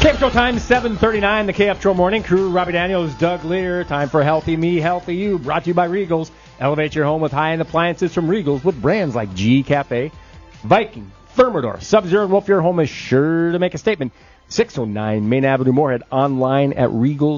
KFTRO time, 7:39, the KFTRO Morning Crew. Robbie Daniels, Doug Lear. Time for Healthy Me, Healthy You. Brought to you by Regals. Elevate your home with high-end appliances from Regals with brands like G Cafe, Viking, Thermador, Sub-Zero, and Wolf. Your home is sure to make a statement. 609 Main Avenue, Moorhead. Online at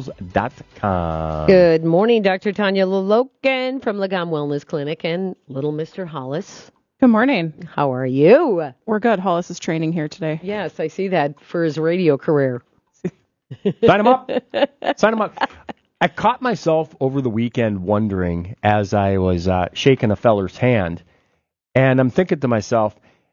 regals.com. Good morning, Dr. Tanya Lolokin from Lagom Wellness Clinic and Little Mr. Hollis. Good morning. How are you? We're good. Hollis is training here today. Yes, I see that for his radio career. Sign him up. Sign him up. I caught myself over the weekend wondering as I was shaking a feller's hand, and I'm thinking to myself,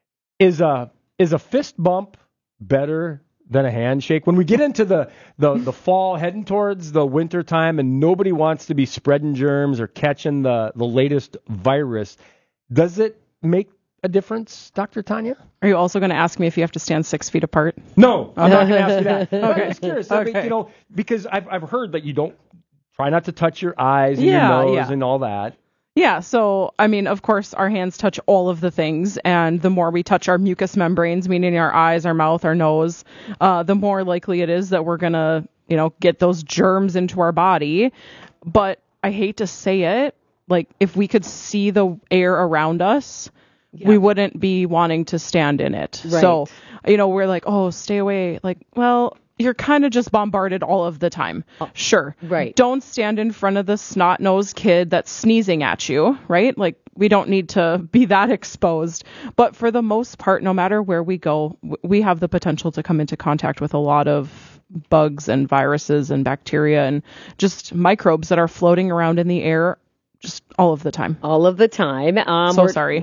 is a fist bump better than a handshake? When we get into the fall, heading towards the winter time, and nobody wants to be spreading germs or catching the latest virus, does it make a difference, Dr. Tanya? Are you also going to ask me if you have to stand 6 feet apart? No, I'm not going to ask you that. Okay. I'm just curious. Okay. I mean, because I've heard that you don't try not to touch your eyes and your nose and all that. Yeah, so, I mean, of course, our hands touch all of the things, and the more we touch our mucous membranes, meaning our eyes, our mouth, our nose, the more likely it is that we're going to, get those germs into our body. But I hate to say it, like, if we could see the air around us, we wouldn't be wanting to stand in it. Right. So, we're like, oh, stay away. Like, well, you're kind of just bombarded all of the time. Sure. Right. Don't stand in front of the snot-nosed kid that's sneezing at you, right? Like, we don't need to be that exposed. But for the most part, no matter where we go, we have the potential to come into contact with a lot of bugs and viruses and bacteria and just microbes that are floating around in the air just all of the time. All of the time. Sorry.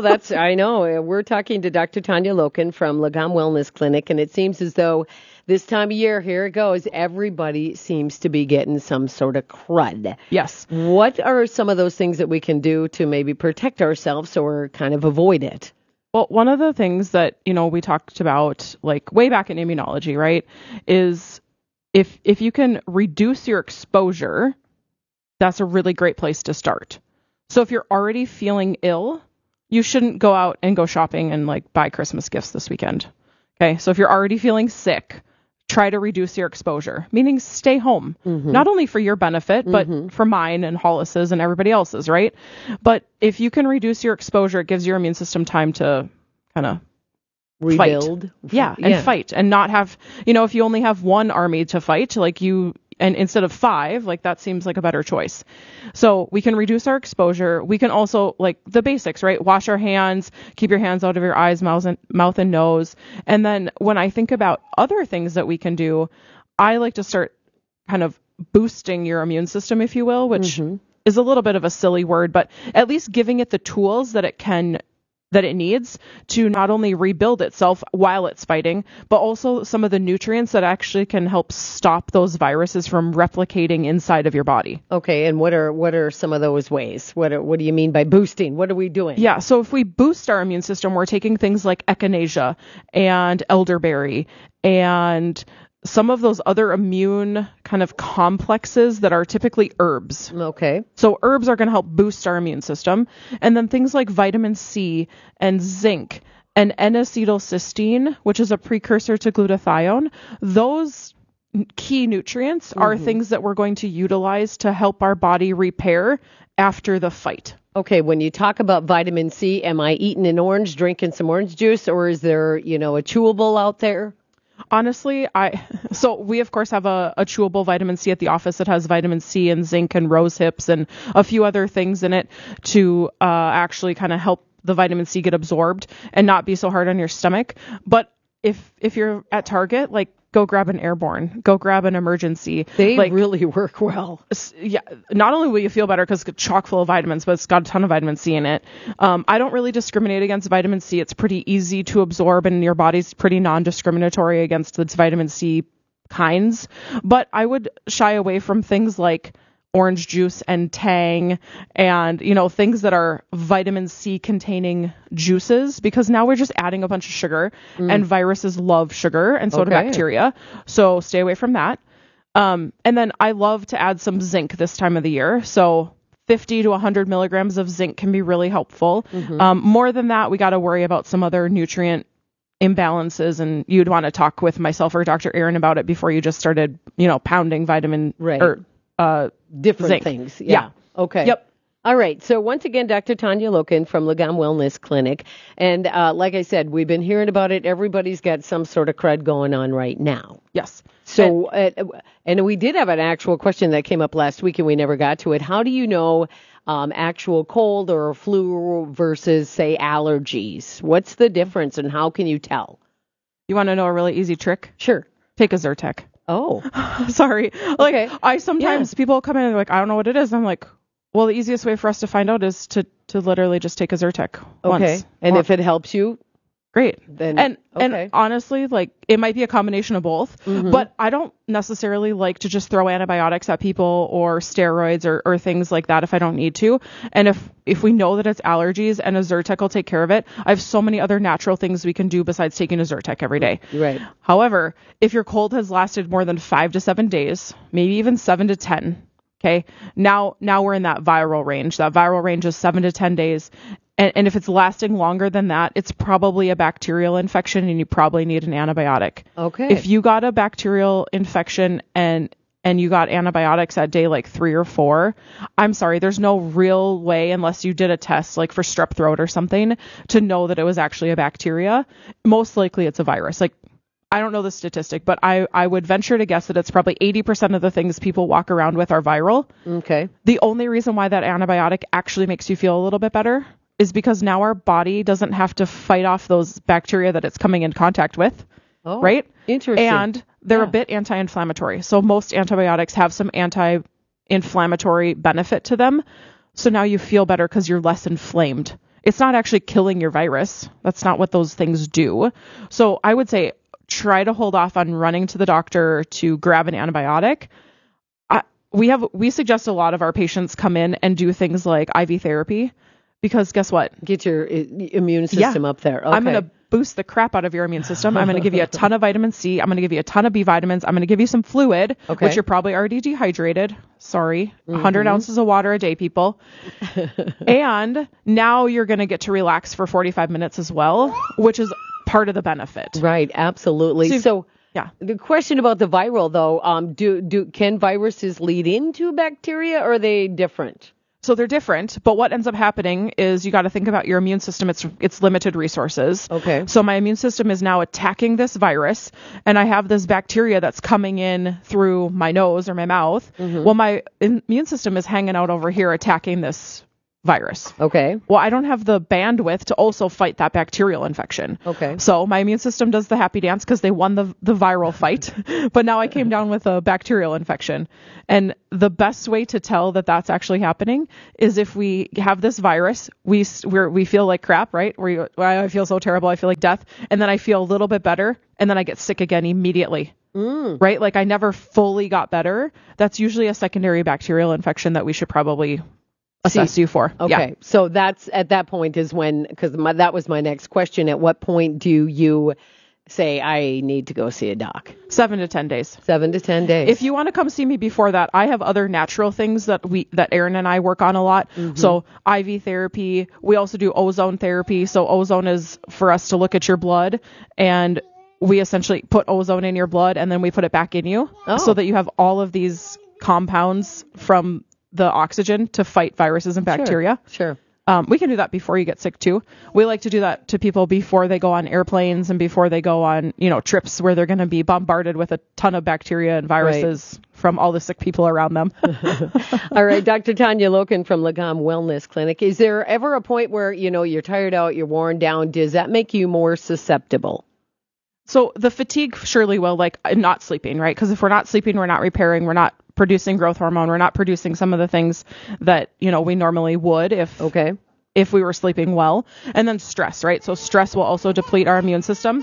I know. We're talking to Dr. Tanya Loken from Lagom Wellness Clinic, and it seems as though this time of year, here it goes, everybody seems to be getting some sort of crud. Yes. What are some of those things that we can do to maybe protect ourselves or kind of avoid it? Well, one of the things that, we talked about, like, way back in immunology, right, is if you can reduce your exposure, that's a really great place to start. So if you're already feeling ill, you shouldn't go out and go shopping and buy Christmas gifts this weekend. Okay. So if you're already feeling sick, try to reduce your exposure, meaning stay home, not only for your benefit, but for mine and Hollis's and everybody else's, right? But if you can reduce your exposure, it gives your immune system time to kind of rebuild. Fight. Fight and not have, if you only have one army to fight, and instead of 5, that seems like a better choice. So we can reduce our exposure. We can also, the basics, right? Wash our hands, keep your hands out of your eyes, mouth and nose. And then when I think about other things that we can do, I like to start kind of boosting your immune system, if you will, which is a little bit of a silly word, but at least giving it the tools that it needs to not only rebuild itself while it's fighting, but also some of the nutrients that actually can help stop those viruses from replicating inside of your body. Okay, and what are some of those ways? What do you mean by boosting? What are we doing? Yeah, so if we boost our immune system, we're taking things like echinacea and elderberry and some of those other immune kind of complexes that are typically herbs. Okay. So herbs are going to help boost our immune system. And then things like vitamin C and zinc and N-acetylcysteine, which is a precursor to glutathione, those key nutrients are things that we're going to utilize to help our body repair after the fight. Okay, when you talk about vitamin C, am I eating an orange, drinking some orange juice, or is there, a chewable out there? Honestly, so we of course have a chewable vitamin C at the office that has vitamin C and zinc and rose hips and a few other things in it to actually kind of help the vitamin C get absorbed and not be so hard on your stomach. But if you're at Target, go grab an Airborne, go grab an Emergency. They really work well. Yeah. Not only will you feel better because it's chock full of vitamins, but it's got a ton of vitamin C in it. I don't really discriminate against vitamin C. It's pretty easy to absorb and your body's pretty non-discriminatory against its vitamin C kinds. But I would shy away from things like orange juice and Tang and, things that are vitamin C containing juices, because now we're just adding a bunch of sugar and viruses love sugar and so do bacteria. So stay away from that. And then I love to add some zinc this time of the year. So 50 to 100 milligrams of zinc can be really helpful. More than that, we got to worry about some other nutrient imbalances, and you'd want to talk with myself or Dr. Aaron about it before you just started, pounding vitamin or different zinc. things. Yeah. Okay. Yep. All right. So once again, Dr. Tanya Loken from Lagam Wellness Clinic. And like I said, we've been hearing about it. Everybody's got some sort of crud going on right now. Yes. So, and we did have an actual question that came up last week and we never got to it. How do you know actual cold or flu versus, say, allergies? What's the difference and how can you tell? You want to know a really easy trick? Sure. Take a Zyrtec. Oh. Sorry. Like, Okay. I sometimes, people come in and they're like, I don't know what it is. I'm like, well, the easiest way for us to find out is to literally just take a Zyrtec once. Okay. And if it helps you, great. then and honestly, like, it might be a combination of both, but I don't necessarily like to just throw antibiotics at people or steroids or things like that if I don't need to. And if we know that it's allergies and a Zyrtec will take care of it, I have so many other natural things we can do besides taking a Zyrtec every day. Right. However, if your cold has lasted more than 5 to 7 days, maybe even 7 to 10, okay, now we're in that viral range. That viral range is 7 to 10 days. And if it's lasting longer than that, it's probably a bacterial infection and you probably need an antibiotic. Okay. If you got a bacterial infection and you got antibiotics at day like 3 or 4, I'm sorry, there's no real way unless you did a test like for strep throat or something to know that it was actually a bacteria. Most likely it's a virus. Like, I don't know the statistic, but I would venture to guess that it's probably 80% of the things people walk around with are viral. Okay. The only reason why that antibiotic actually makes you feel a little bit better is because now our body doesn't have to fight off those bacteria that it's coming in contact with. Oh, right? Interesting. And they're a bit anti-inflammatory. So most antibiotics have some anti-inflammatory benefit to them. So now you feel better because you're less inflamed. It's not actually killing your virus. That's not what those things do. So I would say try to hold off on running to the doctor to grab an antibiotic. We suggest a lot of our patients come in and do things like IV therapy. Because guess what? Get your immune system up there. Okay. I'm going to boost the crap out of your immune system. I'm going to give you a ton of vitamin C. I'm going to give you a ton of B vitamins. I'm going to give you some fluid, which you're probably already dehydrated. Sorry. 100 ounces of water a day, people. And now you're going to get to relax for 45 minutes as well, which is part of the benefit. Right. Absolutely. So yeah. The question about the viral, though, can viruses lead into bacteria or are they different? So they're different, but what ends up happening is you got to think about your immune system. It's limited resources. Okay. So my immune system is now attacking this virus, and I have this bacteria that's coming in through my nose or my mouth. Well, my immune system is hanging out over here attacking this virus. Okay. Well, I don't have the bandwidth to also fight that bacterial infection. Okay. So my immune system does the happy dance because they won the viral fight, but now I came down with a bacterial infection. And the best way to tell that that's actually happening is if we have this virus, we feel like crap, right? I feel so terrible. I feel like death. And then I feel a little bit better. And then I get sick again immediately. Right? Like I never fully got better. That's usually a secondary bacterial infection that we should probably assess you for. Okay. Yeah. So that's at that point is when, because that was my next question. At what point do you say, I need to go see a doc? 7 to 10 days. 7 to 10 days. If you want to come see me before that, I have other natural things that Aaron and I work on a lot. So IV therapy. We also do ozone therapy. So ozone is for us to look at your blood, and we essentially put ozone in your blood and then we put it back in you so that you have all of these compounds from the oxygen to fight viruses and bacteria. Sure. We can do that before you get sick too. We like to do that to people before they go on airplanes and before they go on, trips where they're going to be bombarded with a ton of bacteria and viruses from all the sick people around them. All right. Dr. Tanya Loken from Lagam Wellness Clinic. Is there ever a point where, you're tired out, you're worn down? Does that make you more susceptible? So the fatigue surely will, like not sleeping, right? Because if we're not sleeping, we're not repairing, we're not producing growth hormone, we're not producing some of the things that, we normally would if we were sleeping well. And then stress, right? So stress will also deplete our immune system.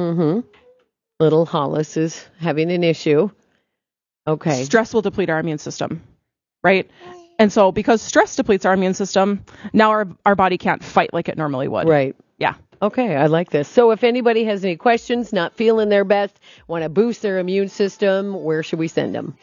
Little Hollis is having an issue. Okay. Stress will deplete our immune system, right? And so because stress depletes our immune system, now our body can't fight like it normally would. Right. Yeah. Okay, I like this. So if anybody has any questions, not feeling their best, want to boost their immune system, where should we send them?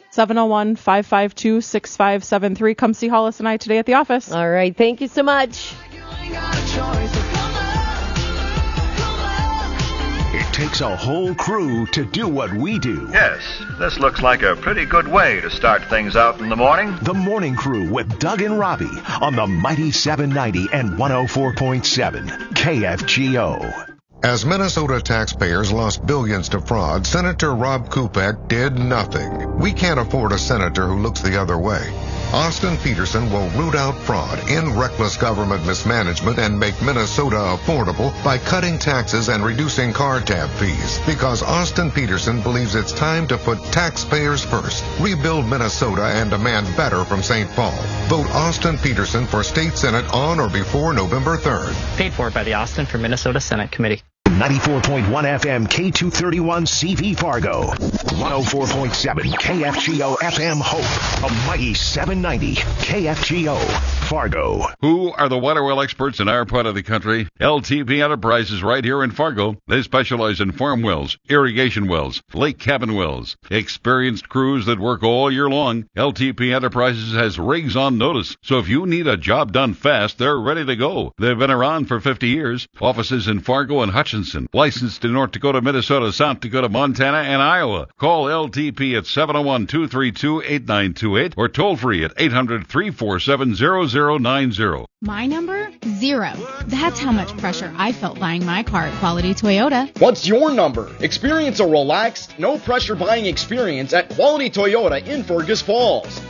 701-552-6573. Come see Hollis and I today at the office. All right. Thank you so much. takes a whole crew to do what we do. Yes, this looks like a pretty good way to start things out in the morning. The Morning Crew with Doug and Robbie on the mighty 790 and 104.7 KFGO. As Minnesota taxpayers lost billions to fraud, Senator Rob Kupek did nothing. We can't afford a senator who looks the other way. Austin Peterson will root out fraud, end reckless government mismanagement, and make Minnesota affordable by cutting taxes and reducing car tab fees. Because Austin Peterson believes it's time to put taxpayers first, rebuild Minnesota, and demand better from St. Paul. Vote Austin Peterson for State Senate on or before November 3rd. Paid for by the Austin for Minnesota Senate Committee. 94.1 FM K231 CV Fargo. 104.7 KFGO FM Hope. A mighty 790 KFGO Fargo. Who are the water well experts in our part of the country? LTP Enterprises right here in Fargo. They specialize in farm wells, irrigation wells, lake cabin wells. Experienced crews that work all year long. LTP Enterprises has rigs on notice. So if you need a job done fast, they're ready to go. They've been around for 50 years. Offices in Fargo and Hutchinson. Licensed in North Dakota, Minnesota, South Dakota, Montana, and Iowa. Call LTP at 701-232-8928 or toll free at 800-347-0090. My number? 0. That's how much pressure I felt buying my car at Quality Toyota. What's your number? Experience a relaxed, no-pressure buying experience at Quality Toyota in Fergus Falls.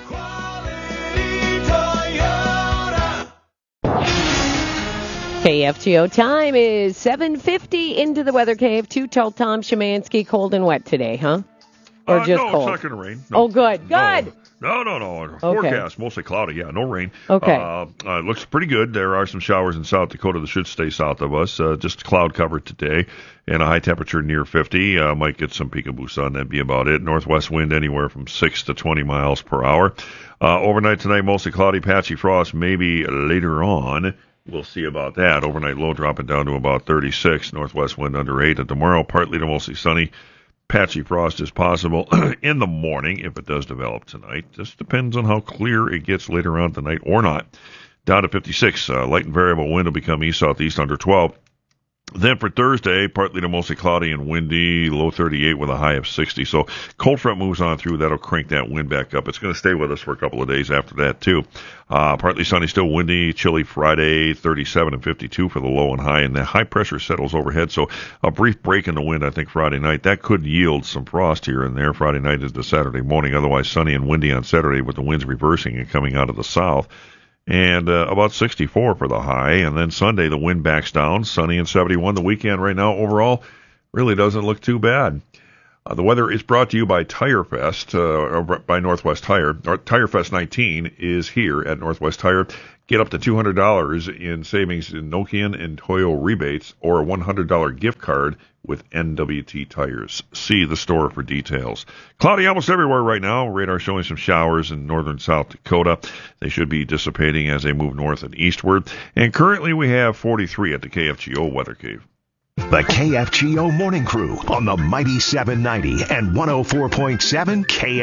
KFGO time is 7:50 into the weather cave. Too tall Tom Szymanski, cold and wet today, huh? Or just no, cold? No, it's not going to rain. No. Oh, good. Good. No. Okay. Forecast, mostly cloudy. Yeah, no rain. Okay. It looks pretty good. There are some showers in South Dakota that should stay south of us. Just cloud cover today and a high temperature near 50. Might get some peekaboo sun. That'd be about it. Northwest wind anywhere from 6 to 20 miles per hour. Overnight tonight, mostly cloudy, patchy frost, maybe later on. We'll see about that. Overnight low dropping down to about 36. Northwest wind under 8. And tomorrow, partly to mostly sunny. Patchy frost is possible in the morning if it does develop tonight. Just depends on how clear it gets later on tonight or not. Down to 56. Light and variable wind will become east-southeast under 12. Then for Thursday, partly to mostly cloudy and windy, low 38 with a high of 60. So cold front moves on through. That'll crank that wind back up. It's going to stay with us for a couple of days after that, too. Partly sunny, still windy, chilly Friday, 37 and 52 for the low and high. And the high pressure settles overhead. So a brief break in the wind, I think, Friday night. That could yield some frost here and there. Friday night is the Saturday morning. Otherwise sunny and windy on Saturday with the winds reversing and coming out of the south. And about 64 for the high. And then Sunday, the wind backs down, sunny and 71. The weekend right now, overall, really doesn't look too bad. The weather is brought to you by Tire Fest, or by Northwest Tire. Tire Fest 19 is here at Northwest Tire. Get up to $200 in savings in Nokian and Toyo rebates or a $100 gift card with NWT Tires. See the store for details. Cloudy almost everywhere right now. Radar showing some showers in northern South Dakota. They should be dissipating as they move north and eastward. And currently we have 43 at the KFGO Weather Cave. The KFGO Morning Crew on the mighty 790 and 104.7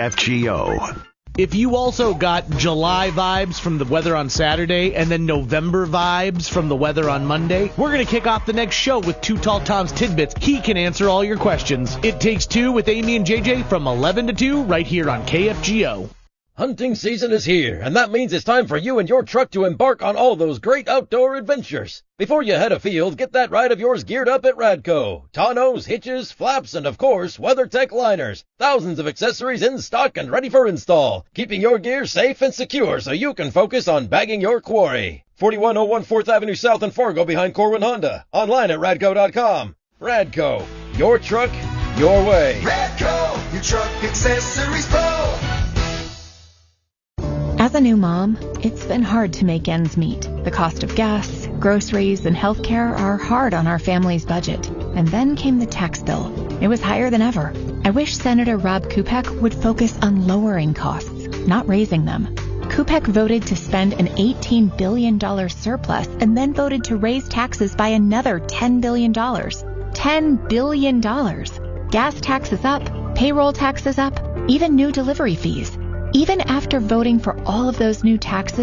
KFGO. If you also got July vibes from the weather on Saturday and then November vibes from the weather on Monday, we're going to kick off the next show with Too Tall Tom's Tidbits. He can answer all your questions. It Takes Two with Amy and JJ from 11 to 2 right here on KFGO. Hunting season is here, and that means it's time for you and your truck to embark on all those great outdoor adventures. Before you head afield, get that ride of yours geared up at Radco. Tonneaus, hitches, flaps, and of course, WeatherTech liners. Thousands of accessories in stock and ready for install, keeping your gear safe and secure so you can focus on bagging your quarry. 4101 4th Avenue South in Fargo behind Corwin Honda. Online at radco.com. Radco, your truck, your way. Radco, your truck accessories pro. As a new mom, it's been hard to make ends meet. The cost of gas, groceries, and healthcare are hard on our family's budget. And then came the tax bill. It was higher than ever. I wish Senator Rob Kupek would focus on lowering costs, not raising them. Kupek voted to spend an $18 billion surplus and then voted to raise taxes by another $10 billion. $10 billion. Gas taxes up, payroll taxes up, even new delivery fees. Even after voting for all of those new taxes,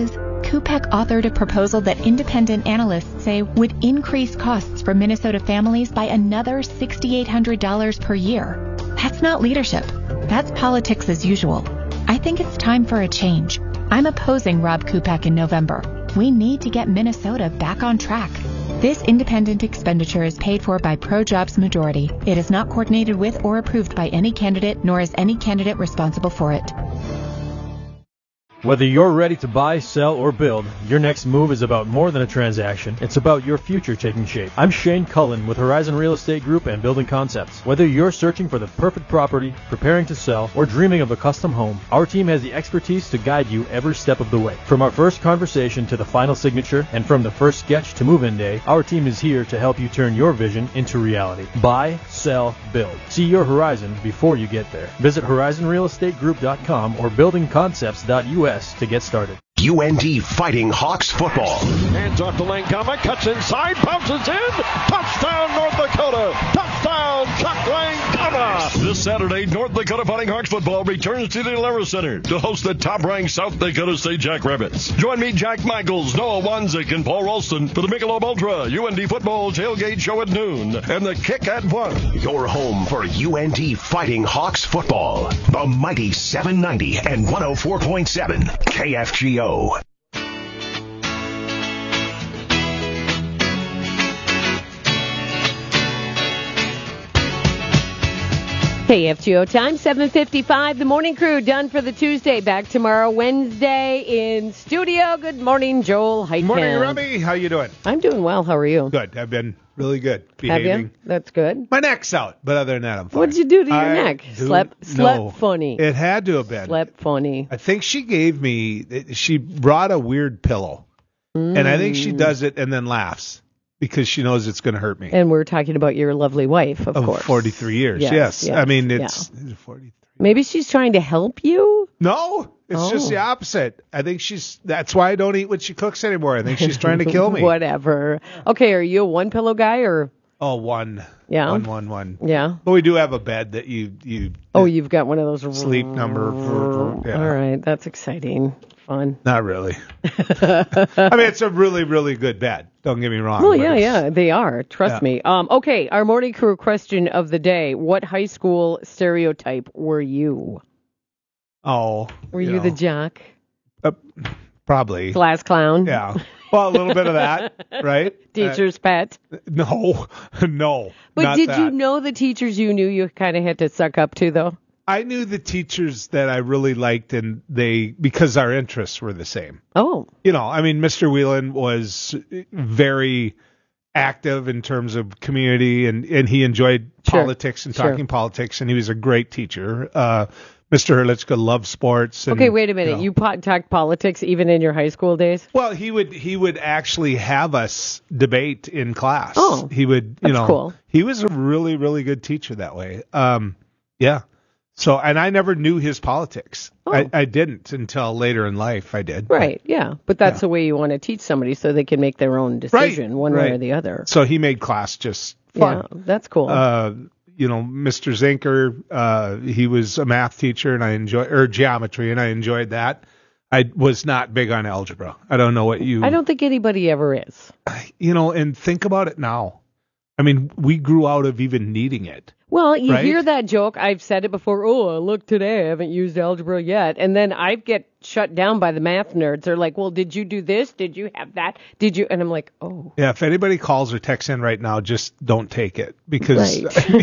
Kupek authored a proposal that independent analysts say would increase costs for Minnesota families by another $6,800 per year. That's not leadership. That's politics as usual. I think it's time for a change. I'm opposing Rob Kupek in November. We need to get Minnesota back on track. This independent expenditure is paid for by ProJobs Majority. It is not coordinated with or approved by any candidate, nor is any candidate responsible for it. Whether you're ready to buy, sell, or build, your next move is about more than a transaction. It's about your future taking shape. I'm Shane Cullen with Horizon Real Estate Group and Building Concepts. Whether you're searching for the perfect property, preparing to sell, or dreaming of a custom home, our team has the expertise to guide you every step of the way. From our first conversation to the final signature, and from the first sketch to move-in day, our team is here to help you turn your vision into reality. Buy, sell, build. See your horizon before you get there. Visit horizonrealestategroup.com or buildingconcepts.us to get started. UND Fighting Hawks football. Hands off the lane, Comic cuts inside, bounces in. Touchdown, North Dakota. Touchdown, Chuck Langama. This Saturday, North Dakota Fighting Hawks football returns to the Alerus Center to host the top-ranked South Dakota State Jackrabbits. Join me, Jack Michaels, Noah Wanzik, and Paul Ralston for the Michelob Ultra UND football tailgate show at noon and the kick at 1. Your home for UND Fighting Hawks football. The mighty 790 and 104.7 KFGO. KFGO time, 7:55. The morning crew done for the Tuesday. Back tomorrow, Wednesday in studio. Good morning, Joel Heitkamp. Morning, Robbie. How you doing? I'm doing well. How are you? Good. I've been really good. Have you? That's good. My neck's out, but other than that, I'm fine. What did you do to your neck? Slept funny. It had to have been. Slept funny. I think she brought a weird pillow, and I think she does it and then laughs because she knows it's going to hurt me. And we're talking about your lovely wife, of course. 43 years, yes. I mean, it's 43. Maybe she's trying to help you? No, it's just the opposite. I think that's why I don't eat what she cooks anymore. I think she's trying to kill me. Whatever. Okay, are you a one pillow guy or? Oh, one. Yeah. One. Yeah. But we do have a bed that you. Oh, you've got one of those. Sleep number. Yeah. All right, that's exciting. Fun. Not really. I mean, it's a really, really good bed. Don't get me wrong. Well, yeah, they are. Trust me. Okay, our morning crew question of the day. What high school stereotype were you? Oh. Were you the jock? Probably. Class clown? Yeah. Well, a little bit of that, right? Teacher's pet? No. But did you know the teachers you knew you kind of had to suck up to, though? I knew the teachers that I really liked, and because our interests were the same. Oh. I mean, Mr. Whelan was very active in terms of community, and he enjoyed politics and talking politics, and he was a great teacher. Mr. Herlichka loved sports. And, okay, wait a minute. You talked politics even in your high school days? Well, he would actually have us debate in class. Oh, he would. That's cool. He was a really, really good teacher that way. Yeah. So, and I never knew his politics. Oh. I didn't until later in life. I did. Right. Yeah. But that's the way you want to teach somebody so they can make their own decision one way or the other. So he made class just fun. Yeah, that's cool. Mr. Zinker, he was a math teacher or geometry, and I enjoyed that. I was not big on algebra. I don't know what you. I don't think anybody ever is. And think about it now. I mean, we grew out of even needing it. Well, you hear that joke. I've said it before. Oh, look, today I haven't used algebra yet. And then I get shut down by the math nerds. They're like, well, did you do this? Did you have that? Did you? And I'm like, oh. Yeah, if anybody calls or texts in right now, just don't take it because.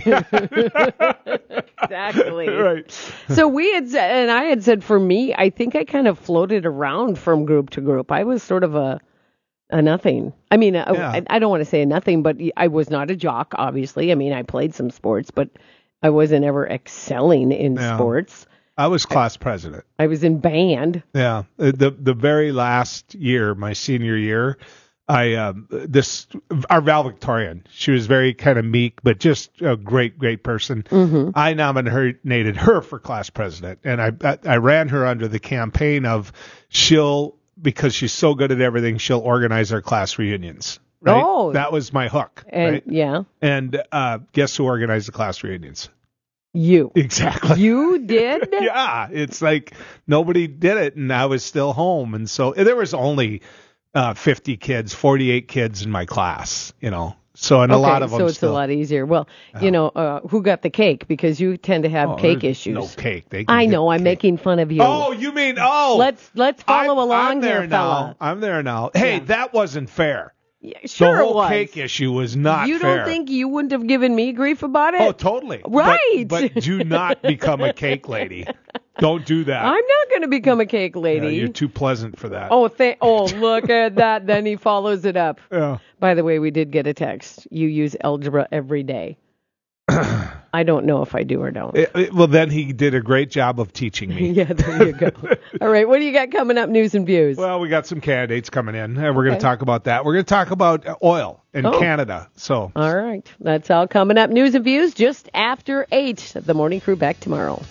Exactly. Right. So I had said for me, I think I kind of floated around from group to group. I was sort of a nothing. I mean, I don't want to say a nothing, but I was not a jock, obviously. I mean, I played some sports, but I wasn't ever excelling in sports. I was class president. I was in band. Yeah. The very last year, my senior year, our valedictorian, she was very kind of meek, but just a great, great person. Mm-hmm. I nominated her for class president, and I ran her under the campaign of because she's so good at everything, she'll organize our class reunions. Right? Oh. That was my hook. And, right? Yeah. And guess who organized the class reunions? You. Exactly. You did? Yeah. It's like nobody did it, and I was still home. And so there was only 50 kids, 48 kids in my class, So, and a lot of them so it's a lot easier. Well, who got the cake? Because you tend to have cake issues. No cake. I know. I'm making fun of you. Oh, you mean, Let's follow along I'm there here, fella. I'm there now. Hey, that wasn't fair. Yeah, sure the whole it was. cake issue was not You fair. don't think you wouldn't have given me grief about it? Oh, totally. Right. But do not become a cake lady. Don't do that. I'm not going to become a cake lady. Yeah, you're too pleasant for that. Oh, look at that. Then he follows it up. Yeah. By the way, we did get a text. You use algebra every day. I don't know if I do or don't. Well, then he did a great job of teaching me. Yeah, there you go. All right, what do you got coming up, news and views? Well, we got some candidates coming in, and we're going to talk about that. We're going to talk about oil in Canada. So, all right, that's all coming up. News and views just after 8. The Morning Crew back tomorrow.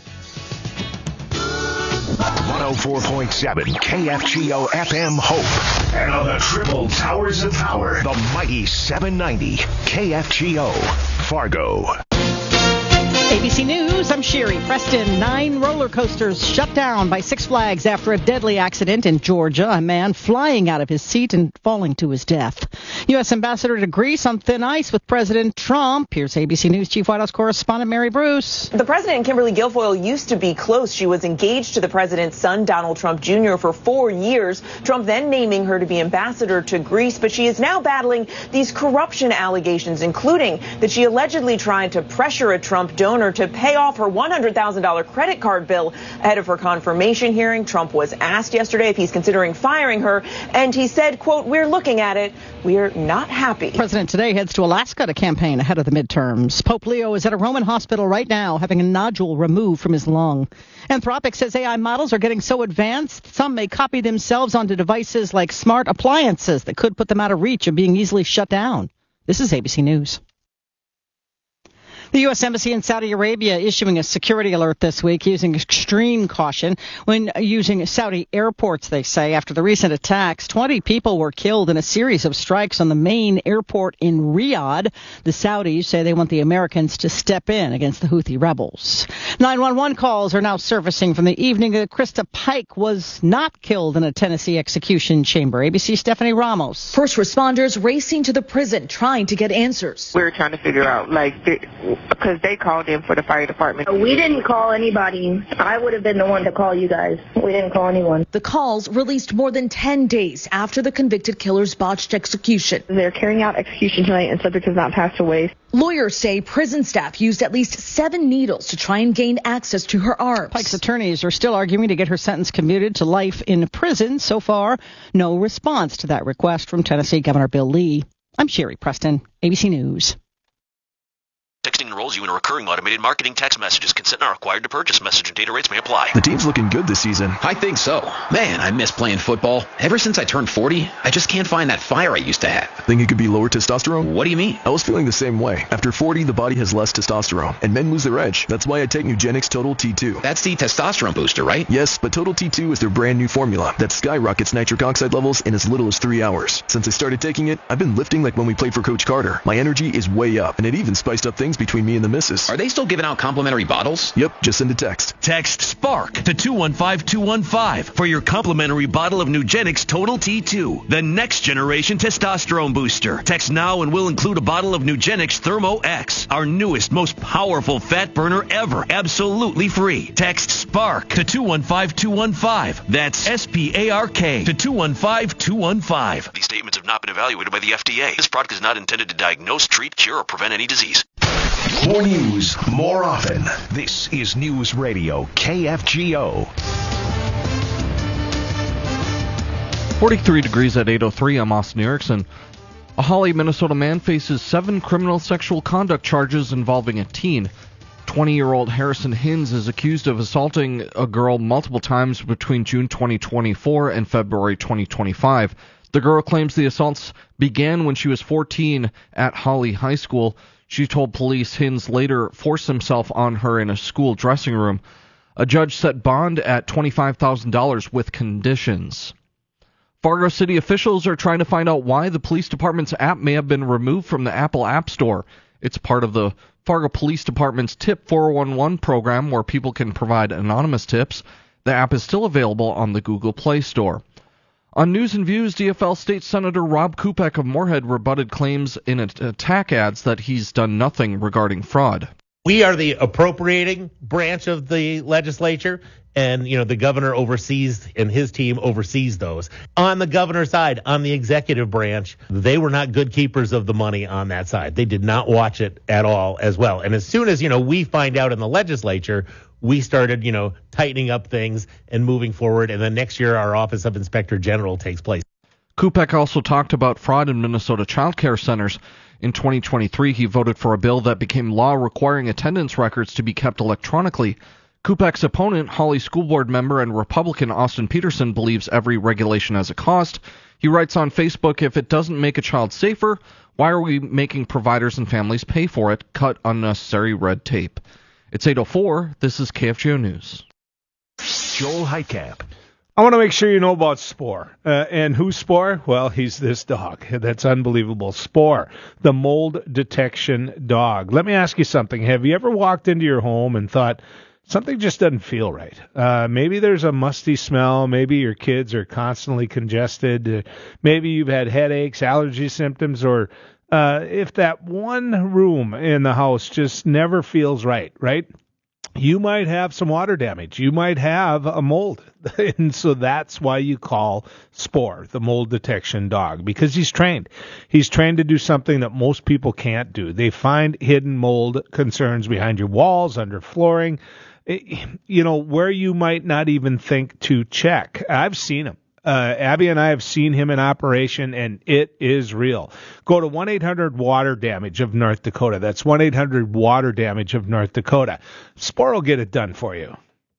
104.7 KFGO FM Hope. And on the triple towers of power, the mighty 790 KFGO Fargo. ABC News, I'm Sherry Preston. 9 roller coasters shut down by Six Flags after a deadly accident in Georgia. A man flying out of his seat and falling to his death. U.S. Ambassador to Greece on thin ice with President Trump. Here's ABC News Chief White House correspondent Mary Bruce. The president, Kimberly Guilfoyle, used to be close. She was engaged to the president's son, Donald Trump Jr., for 4 years. Trump then naming her to be ambassador to Greece. But she is now battling these corruption allegations, including that she allegedly tried to pressure a Trump donor to pay off her $100,000 credit card bill ahead of her confirmation hearing. Trump was asked yesterday if he's considering firing her, and he said, quote, "We're looking at it. We're not happy." President today heads to Alaska to campaign ahead of the midterms. Pope Leo is at a Roman hospital right now having a nodule removed from his lung. Anthropic says AI models are getting so advanced, some may copy themselves onto devices like smart appliances that could put them out of reach of being easily shut down. This is ABC News. The U.S. Embassy in Saudi Arabia issuing a security alert this week using extreme caution when using Saudi airports, they say. After the recent attacks, 20 people were killed in a series of strikes on the main airport in Riyadh. The Saudis say they want the Americans to step in against the Houthi rebels. 911 calls are now surfacing from the evening that Krista Pike was not killed in a Tennessee execution chamber. ABC Stephanie Ramos. First responders racing to the prison trying to get answers. We're trying to figure out, because they called in for the fire department. We didn't call anybody. I would have been the one to call you guys. We didn't call anyone. The calls released more than 10 days after the convicted killer's botched execution. They're carrying out execution tonight and subject has not passed away. Lawyers say prison staff used at least 7 needles to try and gain access to her arms. Pike's attorneys are still arguing to get her sentence commuted to life in prison. So far, no response to that request from Tennessee Governor Bill Lee. I'm Sherry Preston, ABC News. Texting enrolls you in a recurring automated marketing text messages. Consent not required to purchase. Message and data rates may apply. The team's looking good this season. I think so. Man, I miss playing football. Ever since I turned 40, I just can't find that fire I used to have. Think it could be lower testosterone? What do you mean? I was feeling the same way. After 40, the body has less testosterone, and men lose their edge. That's why I take Nugenix Total T2. That's the testosterone booster, right? Yes, but Total T2 is their brand new formula that skyrockets nitric oxide levels in as little as 3 hours. Since I started taking it, I've been lifting like when we played for Coach Carter. My energy is way up, and it even spiced up things between me and the missus. Are they still giving out complimentary bottles? Yep, just send a text. Text SPARK to 215-215 for your complimentary bottle of Nugenix Total T2, the next generation testosterone booster. Text now and we'll include a bottle of Nugenix Thermo X, our newest, most powerful fat burner ever, absolutely free. Text SPARK to 215-215. That's SPARK to 215-215. These statements have not been evaluated by the FDA. This product is not intended to diagnose, treat, cure, or prevent any disease. More news, more often. This is News Radio KFGO. 43 degrees at 8:03. I'm Austin Erickson. A Holly, Minnesota man faces 7 criminal sexual conduct charges involving a teen. 20-year-old Harrison Hins is accused of assaulting a girl multiple times between June 2024 and February 2025. The girl claims the assaults began when she was 14 at Holly High School. She told police Hins later forced himself on her in a school dressing room. A judge set bond at $25,000 with conditions. Fargo City officials are trying to find out why the police department's app may have been removed from the Apple App Store. It's part of the Fargo Police Department's Tip 411 program, where people can provide anonymous tips. The app is still available on the Google Play Store. On News and Views, DFL State Senator Rob Kupek of Moorhead rebutted claims in attack ads that he's done nothing regarding fraud. We are the appropriating branch of the legislature, and, the governor oversees, and his team oversees those. On the governor's side, on the executive branch, they were not good keepers of the money on that side. They did not watch it at all as well. And as soon as, we find out in the legislature, we started, tightening up things and moving forward. And then next year, our Office of Inspector General takes place. Kupek also talked about fraud in Minnesota child care centers. In 2023, he voted for a bill that became law requiring attendance records to be kept electronically. Kupek's opponent, Hawley School Board member and Republican Austin Peterson, believes every regulation has a cost. He writes on Facebook, if it doesn't make a child safer, why are we making providers and families pay for it? Cut unnecessary red tape. It's 8:04. This is KFGO News. Joel Heitkamp. I want to make sure you know about Spore. And who's Spore? Well, he's this dog. That's unbelievable. Spore, the mold detection dog. Let me ask you something. Have you ever walked into your home and thought, something just doesn't feel right? Maybe there's a musty smell. Maybe your kids are constantly congested. Maybe you've had headaches, allergy symptoms, or if that one room in the house just never feels right? You might have some water damage. You might have a mold. And so that's why you call Spore the mold detection dog, because he's trained. He's trained to do something that most people can't do. They find hidden mold concerns behind your walls, under flooring, where you might not even think to check. I've seen him. Abby and I have seen him in operation, and it is real. Go to 1-800-WATER-DAMAGE of North Dakota. That's 1-800-WATER-DAMAGE of North Dakota. Spore will get it done for you.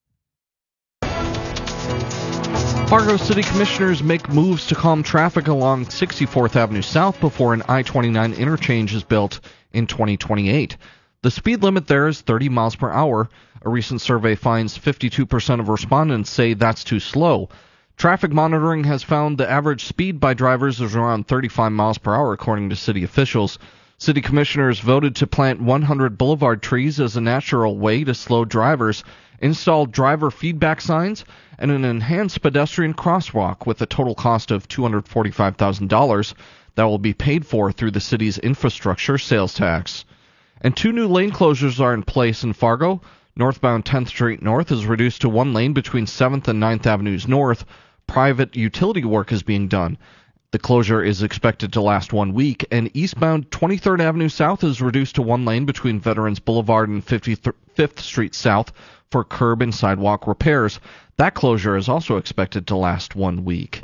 Fargo City Commissioners make moves to calm traffic along 64th Avenue South before an I-29 interchange is built in 2028. The speed limit there is 30 miles per hour. A recent survey finds 52% of respondents say that's too slow. Traffic monitoring has found the average speed by drivers is around 35 miles per hour, according to city officials. City commissioners voted to plant 100 boulevard trees as a natural way to slow drivers, install driver feedback signs, and an enhanced pedestrian crosswalk with a total cost of $245,000 that will be paid for through the city's infrastructure sales tax. And 2 new lane closures are in place in Fargo. Northbound 10th Street North is reduced to 1 lane between 7th and 9th Avenues North. Private utility work is being done. The closure is expected to last 1 week, and eastbound 23rd Avenue South is reduced to 1 lane between Veterans Boulevard and 55th Street South for curb and sidewalk repairs. That closure is also expected to last 1 week.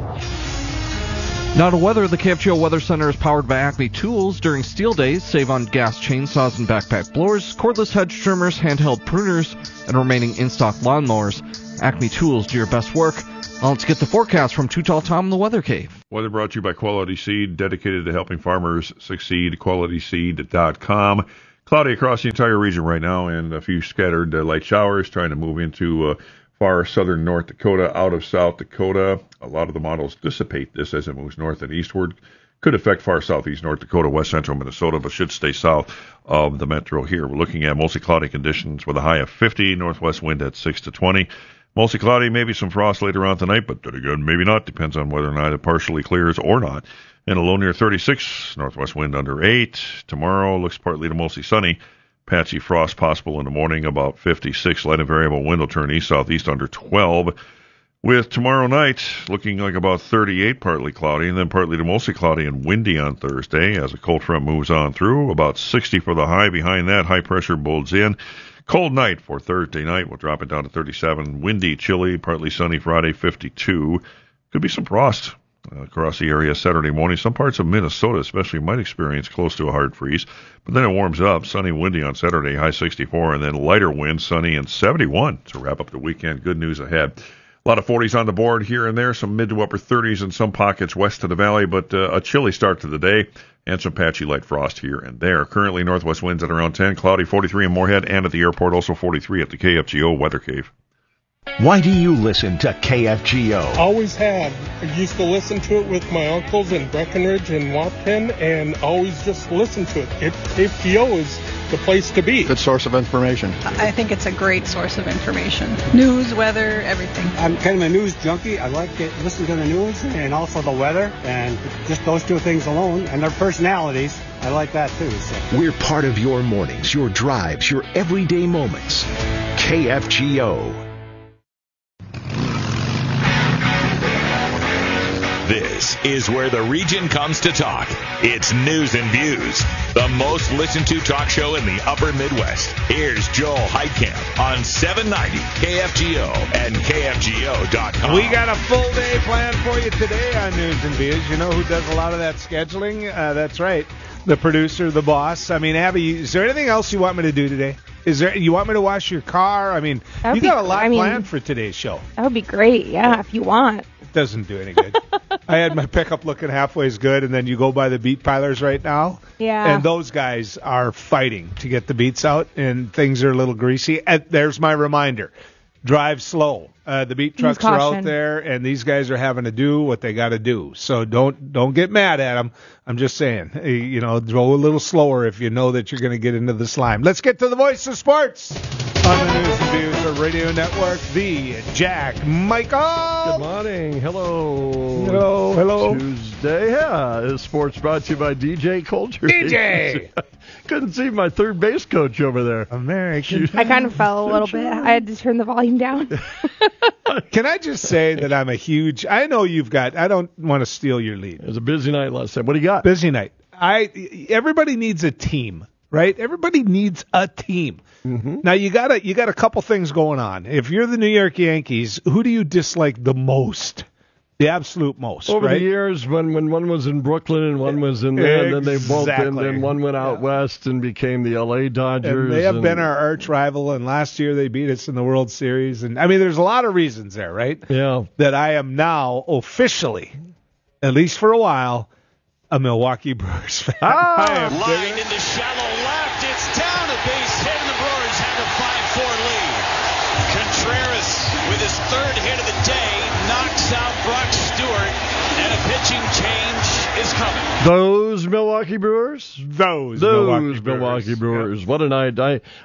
Now to weather, the KFGO Weather Center is powered by Acme Tools. During Steel Days, save on gas chainsaws and backpack blowers, cordless hedge trimmers, handheld pruners, and remaining in-stock lawnmowers. Acme Tools do your best work. Now let's get the forecast from Too Tall Tom in the Weather Cave. Weather brought to you by Quality Seed, dedicated to helping farmers succeed. QualitySeed.com. Cloudy across the entire region right now, and a few scattered light showers trying to move into far southern North Dakota, out of South Dakota. A lot of the models dissipate this as it moves north and eastward. Could affect far southeast North Dakota, west central Minnesota, but should stay south of the metro here. We're looking at mostly cloudy conditions with a high of 50, northwest wind at 6 to 20. Mostly cloudy, maybe some frost later on tonight, but then again, maybe not. Depends on whether or not it partially clears or not. And a low near 36, northwest wind under 8. Tomorrow looks partly to mostly sunny. Patchy frost possible in the morning, about 56. Light and variable wind will turn east-southeast under 12. With tomorrow night looking like about 38, partly cloudy, and then partly to mostly cloudy and windy on Thursday as a cold front moves on through. About 60 for the high. Behind that, high pressure builds in. Cold night for Thursday night. We'll drop it down to 37. Windy, chilly, partly sunny Friday, 52. Could be some frost across the area Saturday morning. Some parts of Minnesota especially might experience close to a hard freeze. But then it warms up. Sunny, windy on Saturday, high 64. And then lighter wind, sunny, and 71 to wrap up the weekend. Good news ahead. A lot of 40s on the board here and there. Some mid to upper 30s in some pockets west of the valley. But a chilly start to the day. And some patchy light frost here and there. Currently, northwest winds at around 10, cloudy 43 in Moorhead, and at the airport, also 43 at the KFGO Weather Cave. Why do you listen to KFGO? Always have. I used to listen to it with my uncles in Breckenridge and Waupun, and always just listen to it. KFGO is the place to be. Good source of information. I think it's a great source of information. News, weather, everything. I'm kind of a news junkie. I like to listen to the news and also the weather, and just those two things alone, and their personalities. I like that too. So. We're part of your mornings, your drives, your everyday moments. KFGO. This is where the region comes to talk. It's News and Views, the most listened to talk show in the upper Midwest. Here's Joel Heitkamp on 790 KFGO and KFGO.com. We got a full day planned for you today on News and Views. You know who does a lot of that scheduling? That's right, the producer, the boss. I mean, Abby, is there anything else you want me to do today? You want me to wash your car? I mean, you got a lot planned for today's show. That would be great, yeah, if you want. Doesn't do any good. I had my pickup looking halfway as good, and then you go by the beet pilers right now. Yeah. And those guys are fighting to get the beets out, and things are a little greasy. And there's my reminder. Drive slow. The beet trucks are out there, and these guys are having to do what they got to do. So don't get mad at them. I'm just saying, go a little slower if you know that you're going to get into the slime. Let's get to the voice of sports on the News and Views Radio Network, the Jack Michael. Good morning. Hello. Hello. Tuesday. Yeah, this sports brought to you by DJ Culture. DJ. Couldn't see my third base coach over there. American. I kind of fell a little bit. I had to turn the volume down. Can I just say that I'm a huge... I know you've got... I don't want to steal your lead. It was a busy night last night. What do you got? Busy night. Everybody needs a team, right? Everybody needs a team. Mm-hmm. Now, you got a couple things going on. If you're the New York Yankees, who do you dislike the most? The absolute most. Over right? the years, when one was in Brooklyn and one was in there, and then they both, and then one went out west and became the L.A. Dodgers. And they have been our arch rival, and last year they beat us in the World Series. And I mean, there's a lot of reasons there, right? Yeah. That I am now officially, at least for a while, a Milwaukee Brewers fan. I am line into shallow left. It's down, a base hit, and the Brewers have a 5-4 lead. Contreras with his third hit of the day knocks out Brock Stewart, and a pitching change is coming. Those Milwaukee Brewers? Those Milwaukee Brewers. Yep. What a night.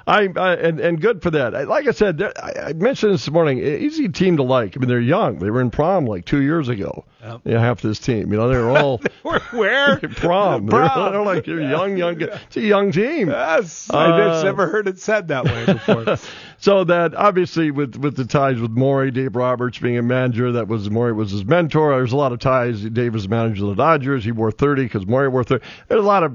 And good for that. Like I said, I mentioned this morning, easy team to like. I mean, they're young. They were in prom like 2 years ago. Yep. Yeah, half this team. They were all... Where? Prom. They're like young. It's a young team. Yes. I've just never heard it said that way before. So that, obviously, with the ties with Maury, Dave Roberts being a manager, Maury was his mentor. There's a lot of ties. Dave was the manager of the Dodgers. He wore 30 because Maury wore 30. There's a lot of...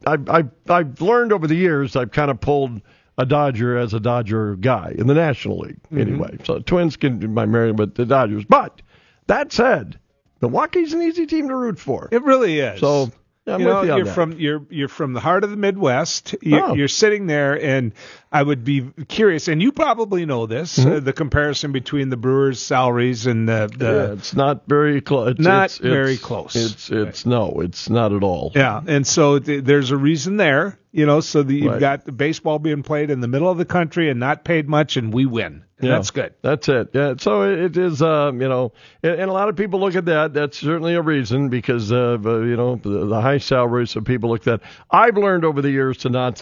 I've learned over the years, I've kind of pulled a Dodger as a Dodger guy in the National League, anyway. Mm-hmm. So Twins can be my marrying, but the Dodgers. But that said, Milwaukee's an easy team to root for. It really is. So... you're from the heart of the Midwest. You're sitting there, and I would be curious, and you probably know this, the comparison between the Brewers' salaries and the it's not very close. Very close. It's not at all. Yeah, and so there's a reason there, so you've got the baseball being played in the middle of the country and not paid much, and we win. And that's good. That's it. Yeah. So it is, and a lot of people look at that. That's certainly a reason because of, the high salaries. So people look at that. I've learned over the years to not,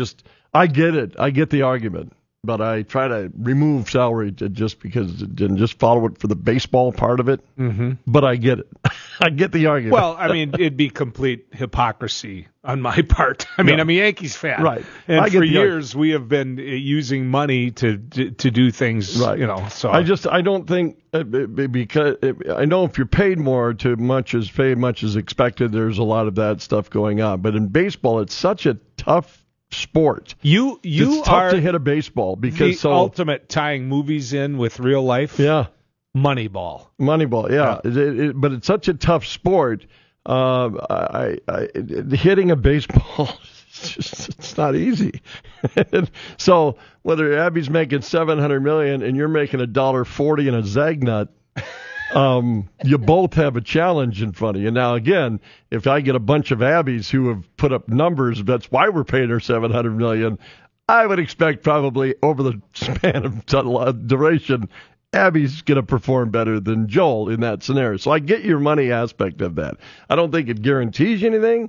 I get it. I get the argument. But I try to remove salary just because it didn't just follow it for the baseball part of it. Mm-hmm. But I get it. I get the argument. Well, I mean, it'd be complete hypocrisy on my part. I'm a Yankees fan. Right. And for years, we have been using money to do things, right. So I don't think, because I know if you're paid more to much as expected, there's a lot of that stuff going on. But in baseball, it's such a tough sport. It's tough to hit a baseball because the ultimate tying movies in with real life. Yeah, Moneyball. Yeah. But it's such a tough sport. Hitting a baseball, it's not easy. So whether Abby's making $700 million and you're making $1.40 in a Zagnut. You both have a challenge in front of you. Now, again, if I get a bunch of Abbies who have put up numbers, that's why we're paying her $700 million. I would expect probably over the span of duration, Abby's going to perform better than Joel in that scenario. So I get your money aspect of that. I don't think it guarantees you anything,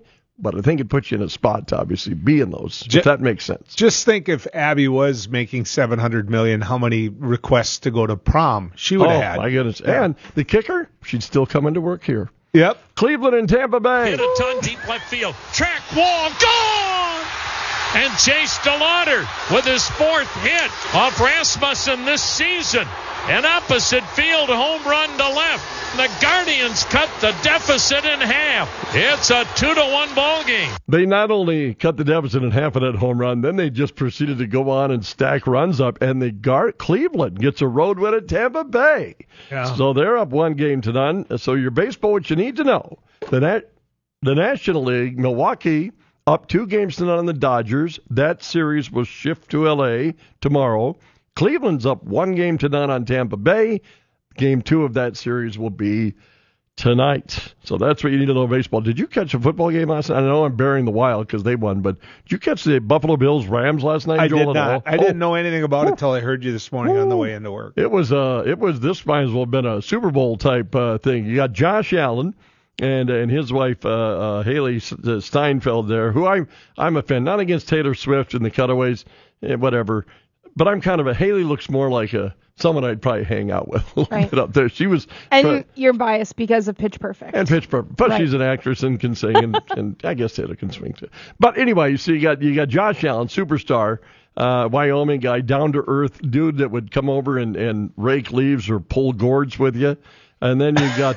but I think it puts you in a spot to obviously be in those. If that makes sense. Just think if Abby was making $700 million, how many requests to go to prom she would have had. Oh, my goodness. Yeah. And the kicker, she'd still come into work here. Yep. Cleveland and Tampa Bay. Hit a ton deep left field. Track wall, gone! And Chase DeLauder with his 4th hit off Rasmussen this season. An opposite field home run to left. The Guardians cut the deficit in half. It's a 2-1 ball game. They not only cut the deficit in half of that home run, then they just proceeded to go on and stack runs up. And Cleveland gets a road win at Tampa Bay. Yeah. So they're up 1-0. So your baseball, what you need to know, the National League, Milwaukee up 2-0 on the Dodgers. That series will shift to L.A. tomorrow. Cleveland's up 1-0 on Tampa Bay. Game 2 of that series will be tonight. So that's what you need to know baseball. Did you catch a football game last night? I know I'm burying the Wild because they won, but did you catch the Buffalo Bills Rams last night? I Joel, did not. I didn't know anything about it until I heard you this morning on the way into work. It was this might as well have been a Super Bowl type thing. You got Josh Allen and his wife Haley Steinfeld there, who I'm a fan, not against Taylor Swift and the cutaways, whatever, but I'm kind of Haley looks more like someone I'd probably hang out with a little bit up there. She was, and you're biased because of Pitch Perfect. And Pitch Perfect, but she's an actress and can sing, and I guess Taylor can swing too. But anyway, so you got Josh Allen, superstar, Wyoming guy, down to earth dude that would come over and rake leaves or pull gourds with you. And then you got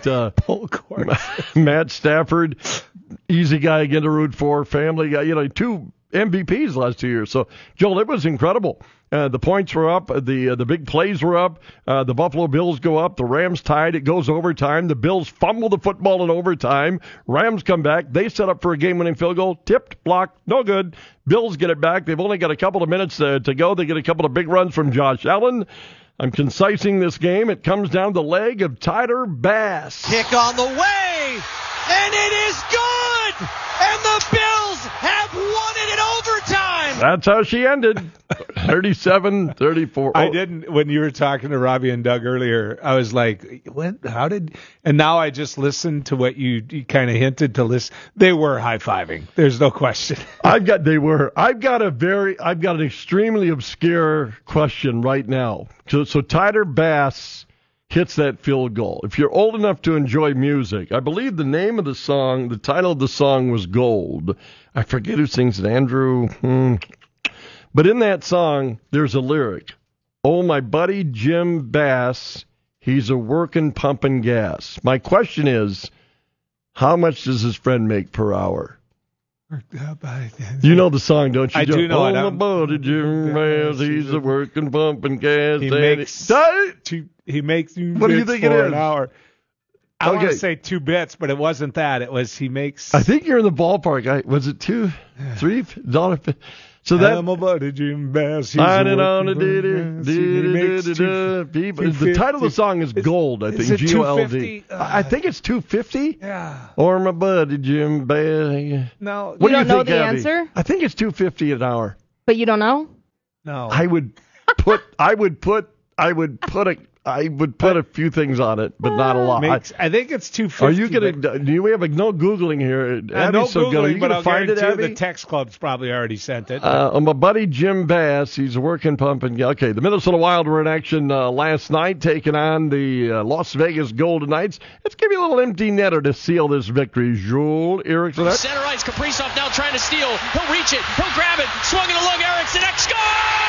Matt Stafford, easy guy again to root for, family guy, 2 MVPs the last 2 years. So, Joel, it was incredible. The points were up. The big plays were up. The Buffalo Bills go up. The Rams tied. It goes overtime. The Bills fumble the football in overtime. Rams come back. They set up for a game-winning field goal. Tipped, blocked, no good. Bills get it back. They've only got a couple of minutes to go. They get a couple of big runs from Josh Allen. I'm concising this game. It comes down the leg of Tyler Bass. Kick on the way, and it is good! And the Bills have won it in overtime! That's how she ended. 37-34. I didn't, when you were talking to Robbie and Doug earlier, I was like, what? How did, and now I just listened to what you kind of hinted to listen. They were high-fiving. There's no question. I've got an extremely obscure question right now. So Tyler Bass hits that field goal. If you're old enough to enjoy music, I believe the name of the song, the title of the song was Gold. I forget who sings it, Andrew. But in that song, there's a lyric. Oh, my buddy Jim Bass, he's a working pumping gas. My question is, how much does his friend make per hour? You know the song, don't you? I do know it. Oh, my buddy Jim Bass, he's a working pumping gas. He makes what do you think it is? An hour. I want to say 2 bits, but it wasn't that. It was he makes. I think you're in the ballpark. Was it $2, $3? So that I'm a buddy Jim Bass. The title of the song is Gold. I think Gold. I think it's $250. Yeah. Or my buddy Jim Bass. No, you don't know the answer. I think it's $250 an hour. But you don't know. No. I would put a few things on it, but not a lot. I think it's $250. Are you gonna? We have no googling here. No googling, are you but gonna I'll find it, guarantee Abby? the text club's probably already sent it. My buddy Jim Bass, he's a working pumping. Okay, the Minnesota Wild were in action last night, taking on the Las Vegas Golden Knights. Let's give you a little empty netter to seal this victory. Joel Eriksson. Center ice, Kaprizov now trying to steal. He'll reach it. He'll grab it. Swung in a lug. Eriksson. Score!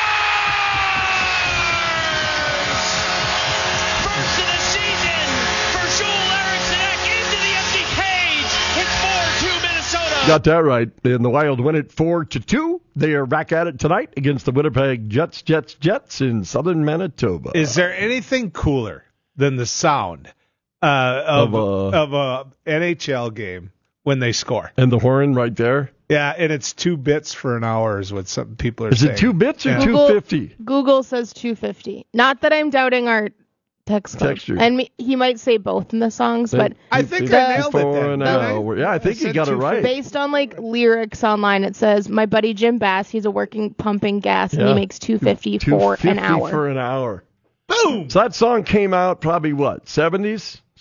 First of the season for Joel Eriksson into the empty cage. It's 4-2 Minnesota. Got that right. And the Wild win it 4-2. They are back at it tonight against the Winnipeg Jets in southern Manitoba. Is there anything cooler than the sound of a NHL game when they score? And the horn right there? Yeah, and it's 2 bits for an hour is what some people are saying. Is it 2 bits or $2.50? Google says $2.50. Not that I'm doubting our texter. And he might say both in the songs, but I think I nailed it then. Yeah, I think he got it right. Based on lyrics online, it says my buddy Jim Bass, he's a working pumping gas, and he makes $2.50 for an hour. For an hour. Boom! So that song came out probably 70s,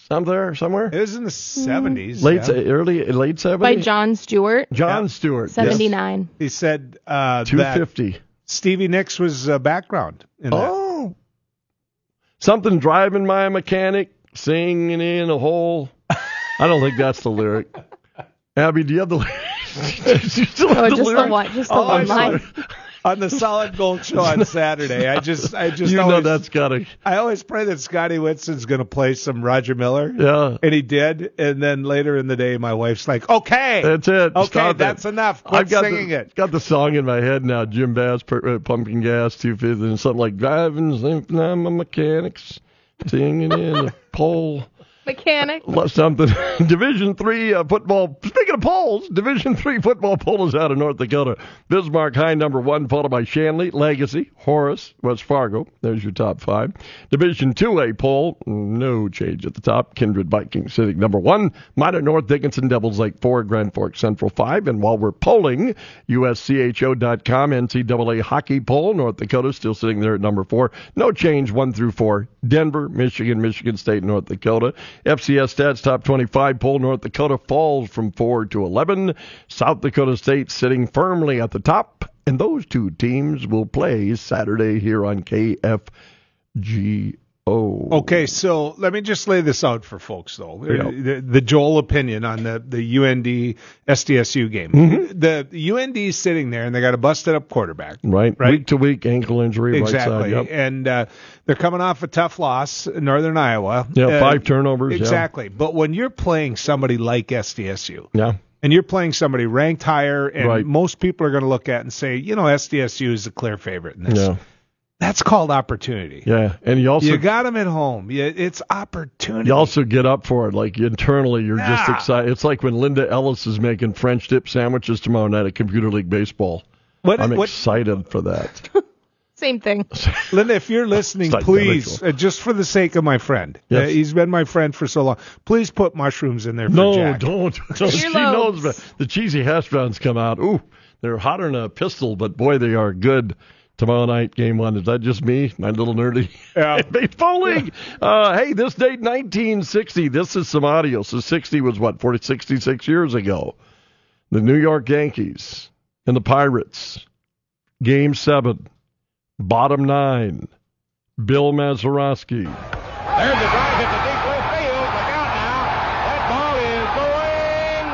Up there somewhere? It was in the 70s. Late 70s? By Jon Stewart. Jon Stewart. 79. Yes. He said 250. That Stevie Nicks was background in that. Oh. Something driving my mechanic, singing in a hole. I don't think that's the lyric. Abby, do you have the lyrics? Just the one line. On the Solid Gold Show on Saturday, I just you know that's gotta. I always pray that Scotty Whitson's going to play some Roger Miller. Yeah, and he did. And then later in the day, my wife's like, "Okay, that's it. Okay, Stop that's enough. Quit singing it." Got the song in my head now. Jim Bass, Pumpkin Gas, 250, and something like driving, I'm a mechanics, singing in a pole. Mechanic. Something. Division III football. Speaking of polls, Division III football poll is out of North Dakota. Bismarck High number 1, followed by Shanley, Legacy, Horace, West Fargo. There's your top 5. Division IIA poll, no change at the top. Kindred Vikings sitting number 1. Minor North, Dickinson, Devils Lake 4, Grand Forks Central 5. And while we're polling, USCHO.com NCAA hockey poll, North Dakota still sitting there at number 4. No change 1 through 4. Denver, Michigan, Michigan State, North Dakota. FCS Stats Top 25 poll, North Dakota falls from 4 to 11. South Dakota State sitting firmly at the top. And those two teams will play Saturday here on KFGO. Okay, so let me just lay this out for folks, though. Yep. The Joel opinion on the UND SDSU game. Mm-hmm. The UND is sitting there, and they got a busted-up quarterback. Right. Week to week ankle injury. Exactly. Right side, yep. And they're coming off a tough loss in Northern Iowa. Yeah, 5 turnovers. Exactly. Yeah. But when you're playing somebody like SDSU. Yeah. And you're playing somebody ranked higher, and right. most people are going to look at and say, SDSU is a clear favorite in this. Yeah. That's called opportunity. Yeah, and you got them at home. It's opportunity. You also get up for it. Like internally, you're just excited. It's like when Linda Ellis is making French dip sandwiches tomorrow night at Computer League Baseball. I'm excited for that. Same thing. Linda, if you're listening, please, just for the sake of my friend, he's been my friend for so long, please put mushrooms in there for Jack. No, don't. She knows the cheesy hash browns come out. Ooh, they're hotter than a pistol, but boy, they are good. Tomorrow night, game 1. Is that just me, my little nerdy baseball league? Hey, this date, 1960. This is some audio. So 60 was 66 years ago. The New York Yankees and the Pirates. Game 7. Bottom 9. Bill Mazeroski. There's the drive hit the deep left field. Look out now. That ball is going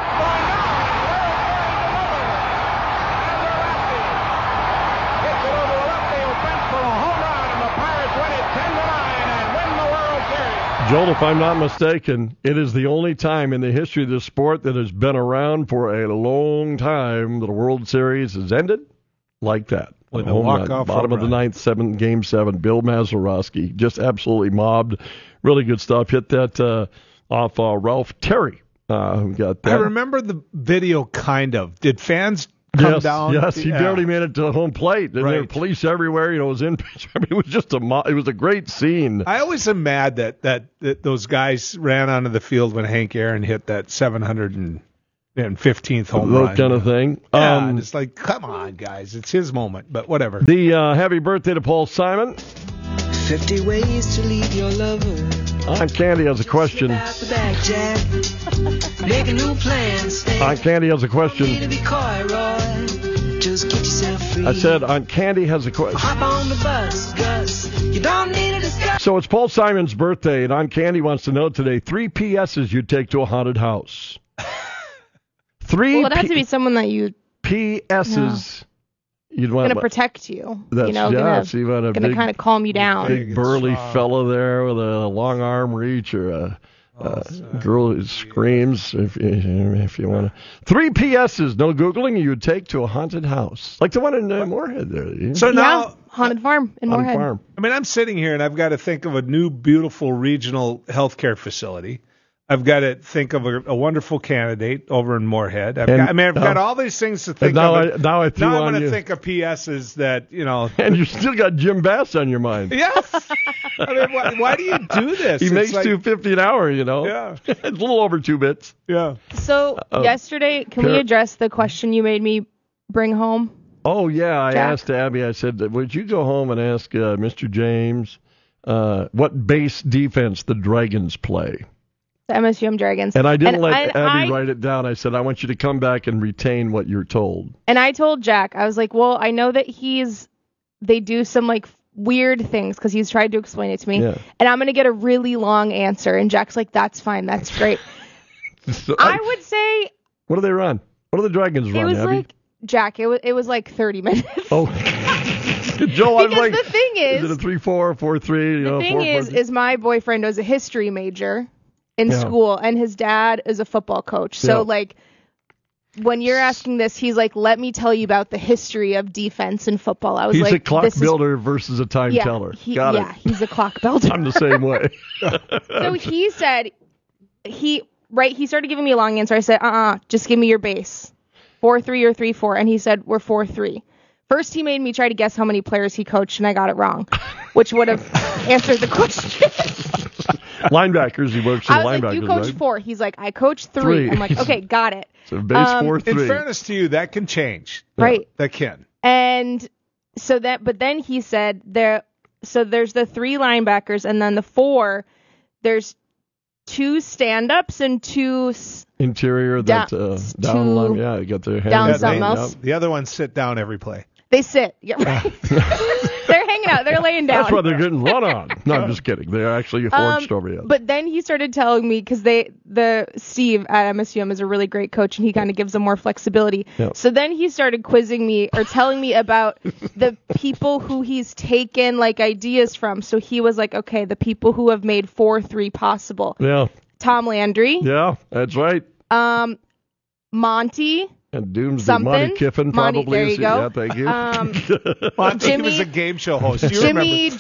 hits it over the left field fence for a home run, and the Pirates win it 10-9 and win the World Series. Joel, if I'm not mistaken, it is the only time in the history of this sport that has been around for a long time that a World Series has ended like that. With a walk-off bottom of the ninth, game 7. Bill Mazeroski just absolutely mobbed. Really good stuff. Hit that off Ralph Terry. Who got that. I remember the video, kind of. Did fans come down? Yes, he barely made it to home plate. And there were police everywhere. It was in. I mean, it was just it was a great scene. I always am mad that those guys ran onto the field when Hank Aaron hit that 715th home run. That kind of thing. Yeah, and it's like, come on, guys. It's his moment, but whatever. The happy birthday to Paul Simon. 50 ways to leave your lover. Aunt Candy has a question. Make a new plan. Aunt Candy has a question. Just get yourself free. I said Aunt Candy has a question. Hop on the bus, Gus. You don't need a disguise. So it's Paul Simon's birthday, and Aunt Candy wants to know today 3 PSs you'd take to a haunted house. 3 Well, it has to be someone that you PSs you'd want going to protect you. That's, going to kind of calm you down. Big burly fella there with a long arm reach, or a girl who screams. If you want to, 3 PSs, no googling, you would take to a haunted house, like the one in Moorhead there. So now haunted farm in Moorhead. Farm. I mean, I'm sitting here and I've got to think of a new, beautiful regional healthcare facility. I've got to think of a wonderful candidate over in Moorhead. I've got all these things to think of. Now I'm going to think of PSs that, And you still got Jim Bass on your mind. Yes. I mean, why do you do this? He makes $2.50 an hour, Yeah. It's a little over 2 bits. Yeah. So yesterday, can we address the question you made me bring home? Oh, yeah. I Jack? asked Abby, I said, would you go home and ask Mr. James what base defense the Dragons play. The MSUM Dragons. And I didn't let Abby write it down. I said, I want you to come back and retain what you're told. And I told Jack, I was like, well, I know that they do some like weird things because he's tried to explain it to me. Yeah. And I'm going to get a really long answer. And Jack's like, that's fine. That's great. So I would say. What do they run? What do the Dragons run, It was Abby? like, Jack, it was like 30 minutes. Oh. Joe, I'm like, the thing is it a 3-4, 4-3? The thing is my boyfriend was a history major in school, and his dad is a football coach. So, like, when you're asking this, he's like, let me tell you about the history of defense in football. I was he's like, a clock builder versus a time teller. Got it. He's a clock builder. I'm the same way. So he said, he started giving me a long answer. I said, just give me your base. 4-3 or 3-4. And he said, we're 4-3. First, he made me try to guess how many players he coached, and I got it wrong, which would have answered the question. Linebackers, he works in linebackers, I was like, you coach 4. He's like, I coach 3. I'm like, okay, got it. So base 4-3. In fairness to you, that can change. Right. That can. And so but then he said there's the 3 linebackers, and then the 4, there's 2 stand-ups and 2 interior down line. Yeah, you got their hands down something else. The other ones sit down every play. They sit. Yeah, right. They're hanging out. They're laying down. That's why they're getting run on. No, I'm just kidding. They're actually horched over yet. But then he started telling me, because Steve at MSUM is a really great coach, and he kind of gives them more flexibility. Yep. So then he started quizzing me or telling me about the people who he's taken like ideas from. So he was like, okay, the people who have made 4-3 possible. Yeah. Tom Landry. Yeah, that's right. Monty. And Doomsday, Monty Kiffin probably. There you go. Yeah, thank you. Monty was a game show host. Jimmy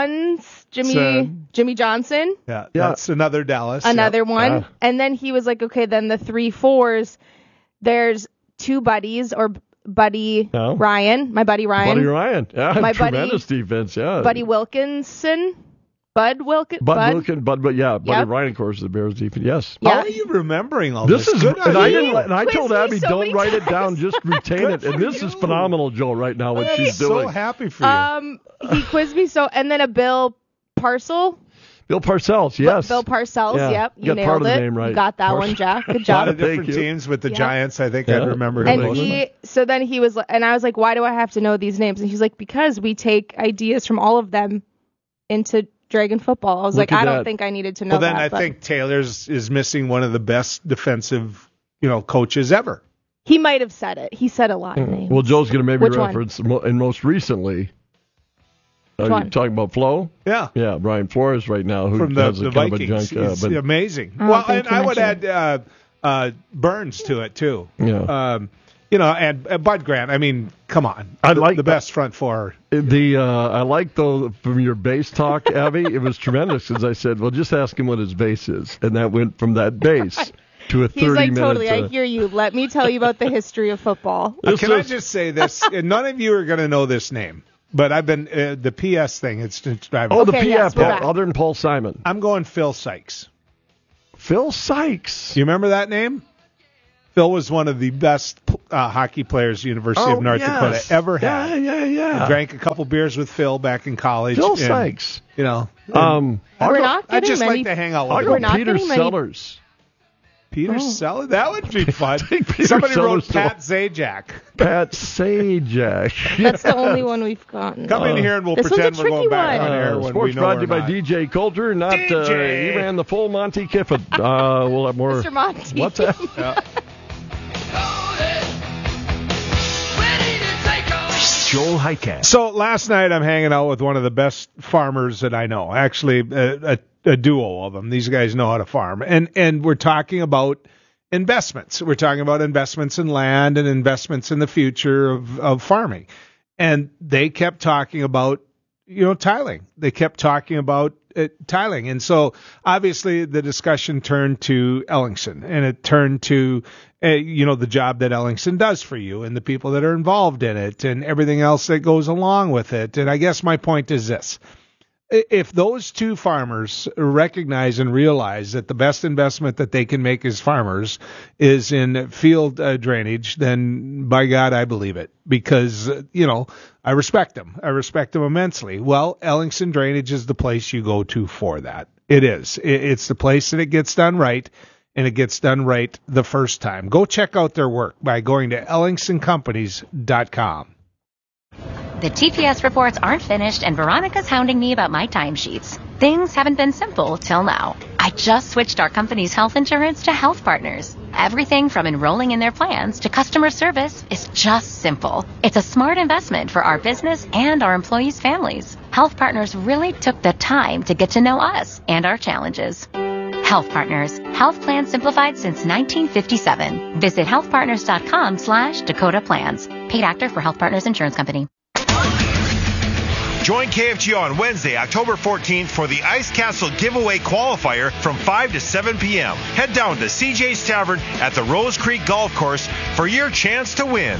Johnson. Yeah, that's another Dallas. Another one. Yeah. And then he was like, okay, then the 3-4s, there's 2 buddies or Ryan, my buddy Ryan. Buddy Ryan. Yeah, my tremendous defense. Yeah. Buddy Wilkinson. Buddy Ryan, of course, the Bears defense. Yes. Yeah. How are you remembering all this? This is good. And I told Abby, don't write it down, just retain it. And this is phenomenal, Joe, right now, what she's doing. So happy for you. He quizzed me and then a Bill Parcells. Bill Parcells, yes. Bill Parcells, yep. You nailed part of it. the name right. You got that one, Jack. Good job. A lot of different teams with the Giants. I think I remember. And so then he was, and I was like, why do I have to know these names? And he's like, because we take ideas from all of them into Dragon football. I was like, I don't think I needed to know that. Well, then I think Taylor's is missing one of the best defensive, coaches ever. He might have said it. He said a lot of names. Well, Joe's going to maybe reference, and most recently, are you talking about Flo? Yeah. Yeah, Brian Flores right now, who from has the Vikings. He's amazing. Well, and I would add Burns to it, too. Yeah. And Bud Grant. I mean, come on. I like the best front four. I like, though, from your base talk, Abby, it was tremendous because I said, well, just ask him what his base is. And that went from that base to a 30-minute... He's like, totally, I hear you. Let me tell you about the history of football. Can I just say this? And none of you are going to know this name. But I've been, the PS thing, it's driving. Oh, the PS, other than Paul Simon. I'm going Phil Sykes. Phil Sykes. You remember that name? Phil was one of the best hockey players University of North Dakota ever had. Yeah. I drank a couple beers with Phil back in college. Phil Sykes. I just like to hang out with him. Peter Sellers. Peter Sellers? That would be fun. Somebody wrote Pat Sajak. Pat Sajak. That's the only one we've gotten. Come in here and we'll pretend we're going back on air when Sports we know brought to you by not. DJ Coulter, not he ran the full Monty Kiffin. We'll have more. Mr. Monty. What's that? Joel Heitkamp. So last night I'm hanging out with one of the best farmers that I know. Actually, a duo of them. These guys know how to farm. And we're talking about investments. We're talking about investments in land and investments in the future of farming. And they kept talking about, tiling. They kept talking about tiling. And so obviously the discussion turned to Ellingson, and it turned to the job that Ellingson does for you and the people that are involved in it and everything else that goes along with it. And I guess my point is this. if those two farmers recognize and realize that the best investment that they can make as farmers is in field drainage, then by God, I believe it. Because, I respect them. I respect them immensely. Well, Ellingson Drainage is the place you go to for that. It is. It's the place that it gets done right, and it gets done right the first time. Go check out their work by going to EllingsonCompanies.com. The TPS reports aren't finished, and Veronica's hounding me about my timesheets. Things haven't been simple till now. I just switched our company's health insurance to Health Partners. Everything from enrolling in their plans to customer service is just simple. It's a smart investment for our business and our employees' families. Health Partners really took the time to get to know us and our challenges. Health Partners. Health plans simplified since 1957. Visit healthpartners.com/Dakota Plans. Paid actor for Health Partners Insurance Company. Join KFGO on Wednesday, October 14th for the Ice Castle Giveaway Qualifier from 5 to 7 p.m. Head down to CJ's Tavern at the Rose Creek Golf Course for your chance to win.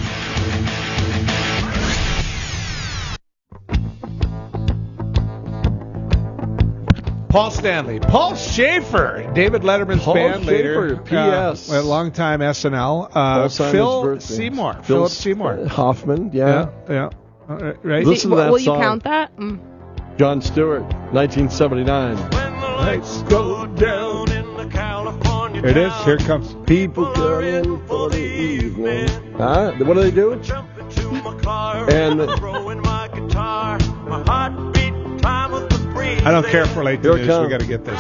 Paul Stanley, Paul Schaefer, David Letterman's band leader, P.S. A longtime SNL, Phil Seymour, Philip Seymour, Hoffman, yeah. Right. Listen to that will song. You count that? John Stewart, 1979. Let's go down in the California. Here it is. Here it comes. People coming for the evening. What do they do? And I don't care for late news. We got to get this.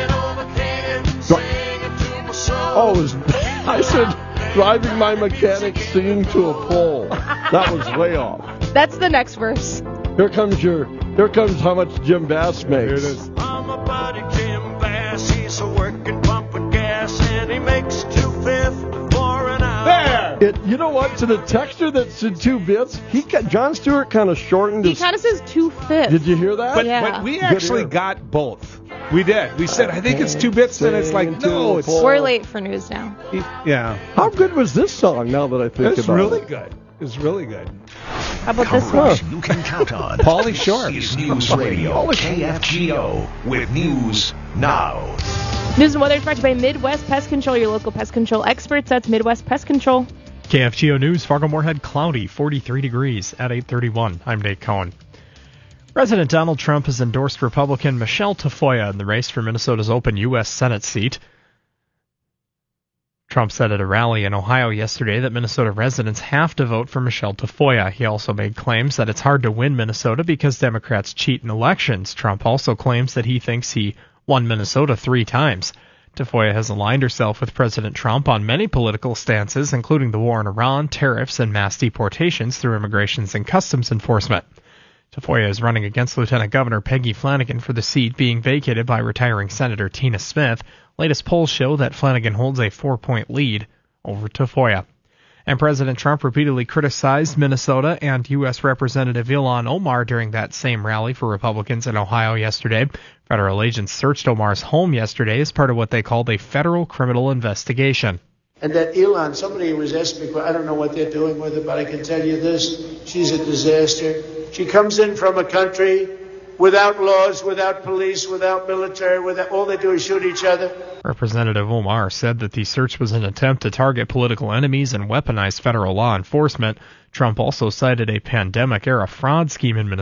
I said driving my mechanic singing to a pole. That was way off. That's the next verse. Here comes how much Jim Bass makes. Here it is. I'm a buddy Jim Bass. He's a working pumping gas, and he makes $2.50 for an hour. There. You know what? To the texture that's in 2 bits, John Stewart kind of shortened. He kind of says 2/5. Did you hear that? But we actually got both. We did. We said, I think it's 2 bits, and it's like, no, it's... We're late for news now. Yeah. How good was this song, now that I think about it? It's really good. It's really good. How about this one? You can count on. Pauly Shore. This is News Radio, KFGO, with News Now. News and weather is brought to you by Midwest Pest Control, your local pest control experts. That's Midwest Pest Control. KFGO News, Fargo-Moorhead, cloudy, 43 degrees at 8:31. I'm Nate Cohen. President Donald Trump has endorsed Republican Michelle Tafoya in the race for Minnesota's open U.S. Senate seat. Trump said at a rally in Ohio yesterday that Minnesota residents have to vote for Michelle Tafoya. He also made claims that it's hard to win Minnesota because Democrats cheat in elections. Trump also claims that he thinks he won Minnesota 3 times. Tafoya has aligned herself with President Trump on many political stances, including the war in Iran, tariffs, and mass deportations through Immigrations and Customs Enforcement. Tafoya is running against Lieutenant Governor Peggy Flanagan for the seat being vacated by retiring Senator Tina Smith. Latest polls show that Flanagan holds a 4-point lead over Tafoya. And President Trump repeatedly criticized Minnesota and U.S. Representative Ilhan Omar during that same rally for Republicans in Ohio yesterday. Federal agents searched Omar's home yesterday as part of what they called a federal criminal investigation. And that Ilhan, somebody was asking me, I don't know what they're doing with her, but I can tell you this, she's a disaster. She comes in from a country without laws, without police, without military, all they do is shoot each other. Representative Omar said that the search was an attempt to target political enemies and weaponize federal law enforcement. Trump also cited a pandemic-era fraud scheme in Minnesota.